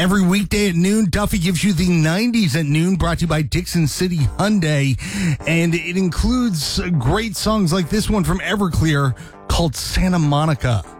Every weekday at noon, Duffy gives you the 90s at noon, brought to you by Dixon City Hyundai. And it includes great songs like this one from Everclear called Santa Monica.